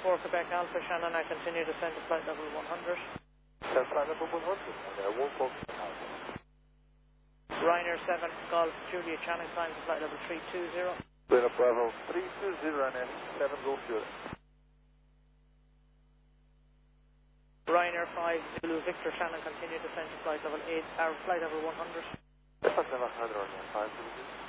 4 Quebec Alpha, Shannon, I continue to send to flight level 100. That's flight level 100, and 1 4 Quebec Alpha. Ryanair 7 Golf Juliet Channing, climb to flight level 320. Clear up level 320 and 7 Golf Juliet. Ryanair 5 Zulu Victor Shannon, continue to send to flight level 8, flight level 100. Flight level 100 on 5 Zulu.